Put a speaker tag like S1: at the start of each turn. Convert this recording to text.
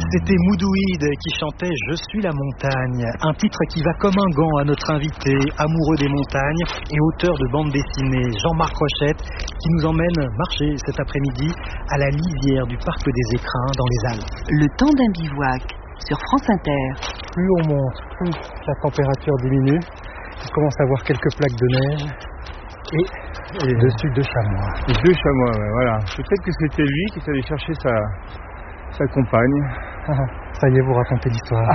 S1: C'était Moudouid qui chantait « Je suis la montagne », un titre qui va comme un gant à notre invité, amoureux des montagnes et auteur de bande dessinée, Jean-Marc Rochette, qui nous emmène marcher cet après-midi à la lisière du parc des Écrins dans les Alpes.
S2: Le temps d'un bivouac sur France Inter.
S1: Plus on monte, plus la température diminue, on commence à voir quelques plaques de neige et dessus deux chamois.
S3: Deux chamois, ouais, voilà. Peut-être que c'était lui qui est allé chercher sa compagne.
S1: Ça y est, vous racontez l'histoire.